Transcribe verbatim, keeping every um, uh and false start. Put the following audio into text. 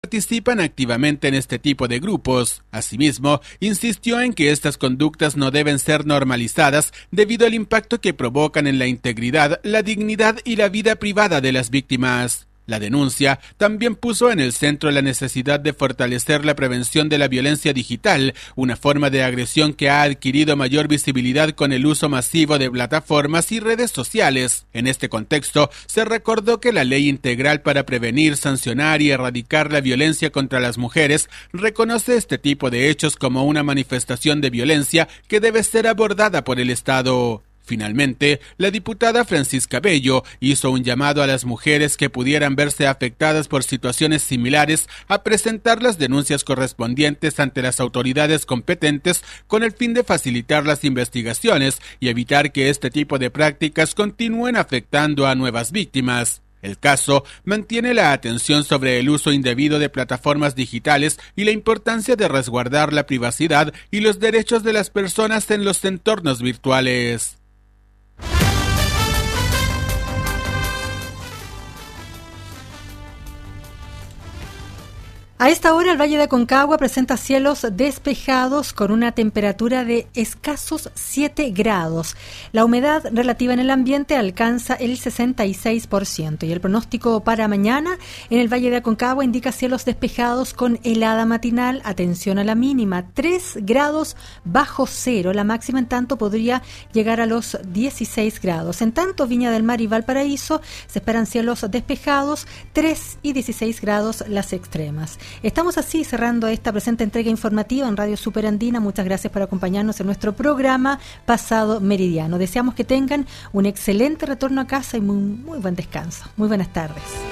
participan activamente en este tipo de grupos. Asimismo, insistió en que estas conductas no deben ser normalizadas debido al impacto que provocan en la integridad, la dignidad y la vida privada de las víctimas. La denuncia también puso en el centro la necesidad de fortalecer la prevención de la violencia digital, una forma de agresión que ha adquirido mayor visibilidad con el uso masivo de plataformas y redes sociales. En este contexto, se recordó que la Ley Integral para Prevenir, Sancionar y Erradicar la Violencia contra las Mujeres reconoce este tipo de hechos como una manifestación de violencia que debe ser abordada por el Estado. Finalmente, la diputada Francisca Bello hizo un llamado a las mujeres que pudieran verse afectadas por situaciones similares a presentar las denuncias correspondientes ante las autoridades competentes con el fin de facilitar las investigaciones y evitar que este tipo de prácticas continúen afectando a nuevas víctimas. El caso mantiene la atención sobre el uso indebido de plataformas digitales y la importancia de resguardar la privacidad y los derechos de las personas en los entornos virtuales. A esta hora el Valle de Aconcagua presenta cielos despejados con una temperatura de escasos siete grados. La humedad relativa en el ambiente alcanza el sesenta y seis por ciento y el pronóstico para mañana en el Valle de Aconcagua indica cielos despejados con helada matinal, atención a la mínima, tres grados bajo cero, la máxima en tanto podría llegar a los dieciséis grados. En tanto, Viña del Mar y Valparaíso se esperan cielos despejados, tres y dieciséis grados las extremas. Estamos así cerrando esta presente entrega informativa en Radio Superandina. Muchas gracias por acompañarnos en nuestro programa Pasado Meridiano. Deseamos que tengan un excelente retorno a casa y muy, muy buen descanso. Muy buenas tardes.